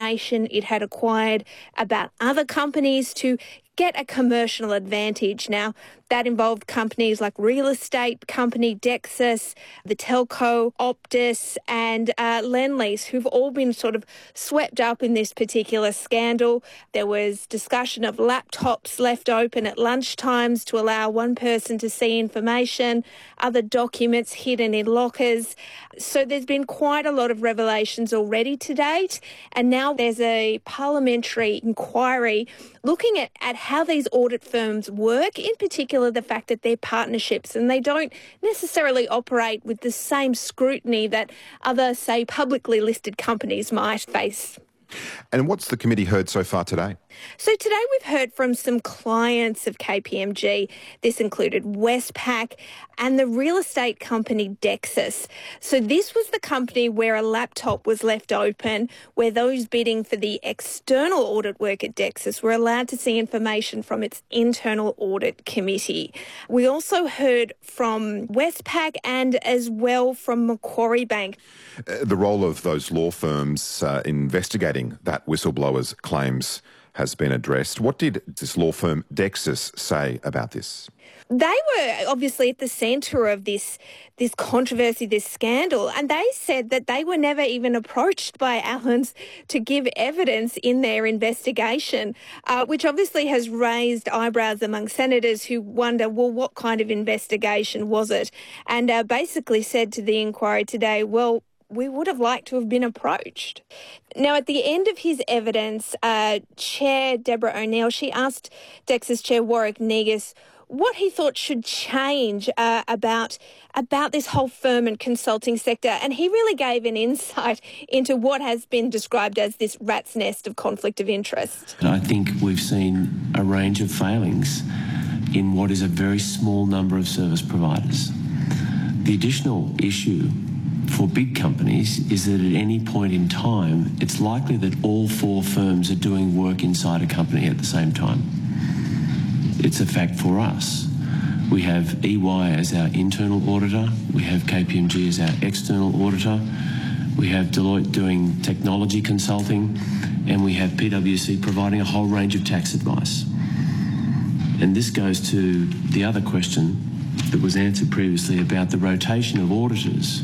information it had acquired about other companies to get a commercial advantage. Now, that involved companies like real estate company Dexus, the telco Optus and Lendlease, who've all been sort of swept up in this particular scandal. There was discussion of laptops left open at lunchtimes to allow one person to see information, other documents hidden in lockers. So there's been quite a lot of revelations already to date, and now there's a parliamentary inquiry looking at how these audit firms work, in particular the fact that they're partnerships and they don't necessarily operate with the same scrutiny that other, say, publicly listed companies might face. And what's the committee heard so far today? So today we've heard from some clients of KPMG. This included Westpac and the real estate company Dexus. So this was the company where a laptop was left open, where those bidding for the external audit work at Dexus were allowed to see information from its internal audit committee. We also heard from Westpac and as well from Macquarie Bank. The role of those law firms investigating that whistleblower's claims has been addressed. What did this law firm Dexus say about this? They were obviously at the centre of this controversy, this scandal, and they said that they were never even approached by Allens to give evidence in their investigation, which obviously has raised eyebrows among senators who wonder, well, what kind of investigation was it? And basically said to the inquiry today, well, we would have liked to have been approached. Now, at the end of his evidence, Chair Deborah O'Neill, she asked Dexus Chair Warwick Negus what he thought should change about this whole firm and consulting sector. And he really gave an insight into what has been described as this rat's nest of conflict of interest. I think we've seen a range of failings in what is a very small number of service providers. The additional issue for big companies is that at any point in time, it's likely that all four firms are doing work inside a company at the same time. It's a fact for us. We have EY as our internal auditor, we have KPMG as our external auditor, we have Deloitte doing technology consulting, and we have PwC providing a whole range of tax advice. And this goes to the other question that was answered previously about the rotation of auditors.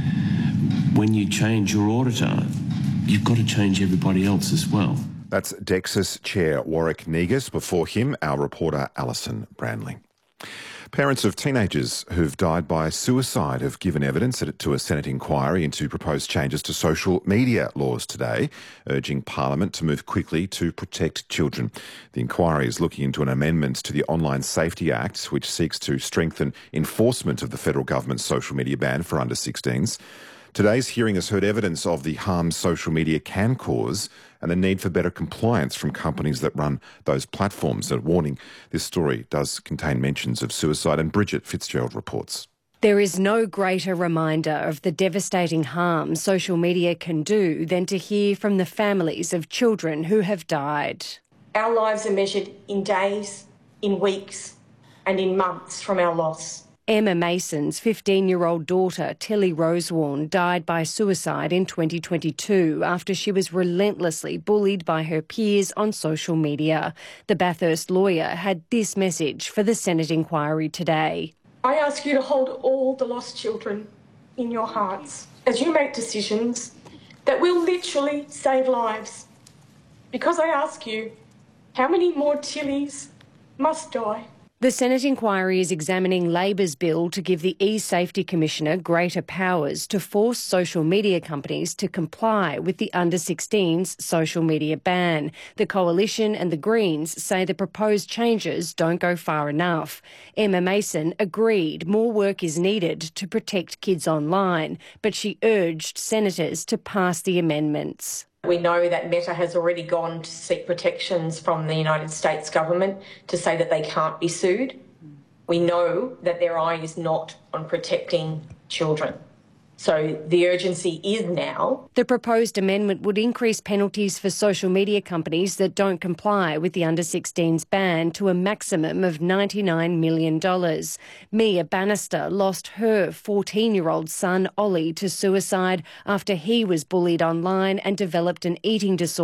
When you change your auditor, you've got to change everybody else as well. That's Dexus Chair Warwick Negus. Before him, our reporter Alison Branley. Parents of teenagers who've died by suicide have given evidence to a Senate inquiry into proposed changes to social media laws today, urging Parliament to move quickly to protect children. The inquiry is looking into an amendment to the Online Safety Act, which seeks to strengthen enforcement of the federal government's social media ban for under-16s. Today's hearing has heard evidence of the harm social media can cause and the need for better compliance from companies that run those platforms. A warning, this story does contain mentions of suicide, and Bridget Fitzgerald reports. There is no greater reminder of the devastating harm social media can do than to hear from the families of children who have died. Our lives are measured in days, in weeks, and in months from our loss. Emma Mason's 15-year-old daughter, Tilly Rosewarne, died by suicide in 2022 after she was relentlessly bullied by her peers on social media. The Bathurst lawyer had this message for the Senate inquiry today. I ask you to hold all the lost children in your hearts as you make decisions that will literally save lives. Because I ask you, how many more Tillys must die? The Senate inquiry is examining Labor's bill to give the eSafety Commissioner greater powers to force social media companies to comply with the under-16s social media ban. The Coalition and the Greens say the proposed changes don't go far enough. Emma Mason agreed more work is needed to protect kids online, but she urged senators to pass the amendments. We know that Meta has already gone to seek protections from the United States government to say that they can't be sued. We know that their eye is not on protecting children. So the urgency is now. The proposed amendment would increase penalties for social media companies that don't comply with the under-16s ban to a maximum of $99 million. Mia Bannister lost her 14-year-old son, Ollie, to suicide after he was bullied online and developed an eating disorder.